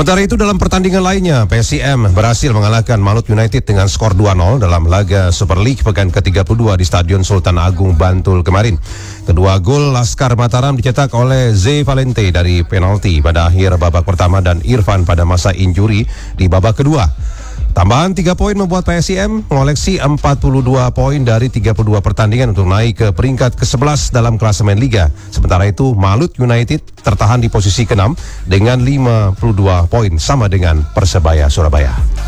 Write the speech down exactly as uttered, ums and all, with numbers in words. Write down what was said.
Sementara itu dalam pertandingan lainnya, P S I M berhasil mengalahkan Malut United dengan skor dua nol dalam laga Super League pekan ke tiga puluh dua di Stadion Sultan Agung Bantul kemarin. Kedua gol Laskar Mataram dicetak oleh Z Valente dari penalti pada akhir babak pertama dan Irfan pada masa injuri di babak kedua. Tambahan tiga poin membuat P S I M mengoleksi empat puluh dua poin dari tiga puluh dua pertandingan untuk naik ke peringkat ke sebelas dalam klasemen Liga. Sementara itu Malut United tertahan di posisi keenam dengan lima puluh dua poin sama dengan Persebaya Surabaya.